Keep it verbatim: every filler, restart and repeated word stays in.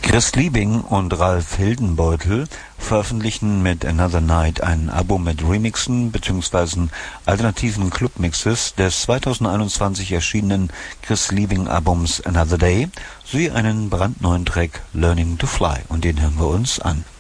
Chris Liebing und Ralf Hildenbeutel veröffentlichen mit Another Night ein Album mit Remixen bzw. alternativen Clubmixes des zweitausendeinundzwanzig erschienenen Chris Liebing Albums Another Day sowie einen brandneuen Track Learning to Fly, und den hören wir uns an.